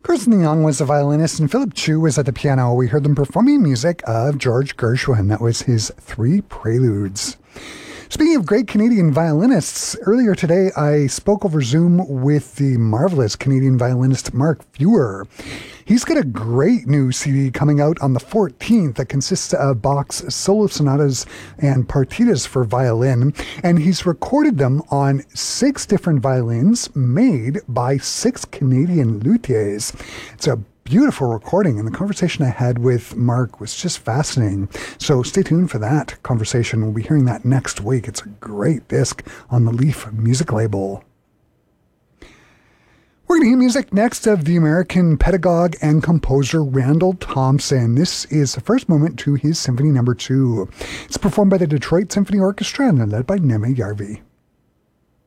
Kirsten Young was the violinist and Philip Chu was at the piano. We heard them performing music of George Gershwin. That was his Three Preludes. Speaking of great Canadian violinists, earlier today I spoke over Zoom with the marvelous Canadian violinist Mark Fewer. He's got a great new CD coming out on the 14th that consists of Bach's solo sonatas and partitas for violin, and he's recorded them on 6 different violins made by 6 Canadian luthiers. It's a beautiful recording, and the conversation I had with Mark was just fascinating. So stay tuned for that conversation. We'll be hearing that next week. It's a great disc on the Leaf music label. We're going to hear music next of the American pedagogue and composer Randall Thompson. This is the first movement to his Symphony No. 2. It's performed by the Detroit Symphony Orchestra and led by Neme Yarvi.